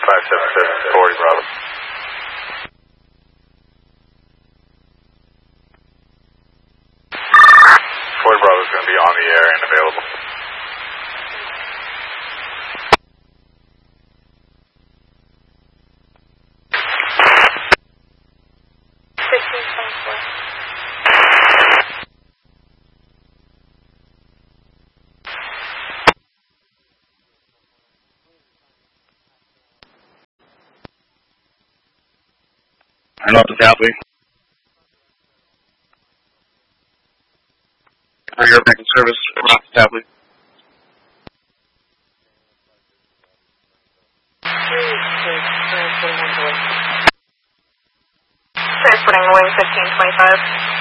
577, 40 Bravo. Ford Bravo is going to be on the air and available. I know the Tapley. For your banking service, Rock Tapley. Transporting Wing 1525.